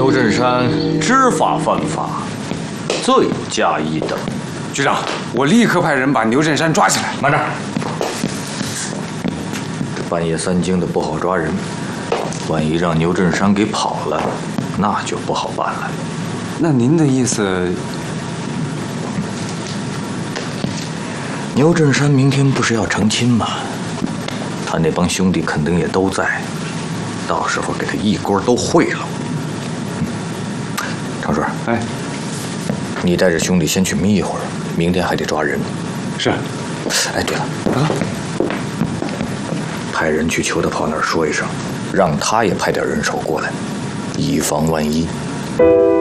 牛振山知法犯法，罪加一等。 局长，我立刻派人把牛振山抓起来。 慢着，这半夜三更的不好抓人，万一让牛振山给跑了，那就不好办了。 那您的意思？ 牛振山明天不是要成亲吗？他那帮兄弟肯定也都在，到时候给他一锅都烩了。长顺， 哎， 你带着兄弟先去眯一会儿，明天还得抓人。 是。 哎，对了，派人去裘大炮那儿说一声，让他也派点人手过来，以防万一。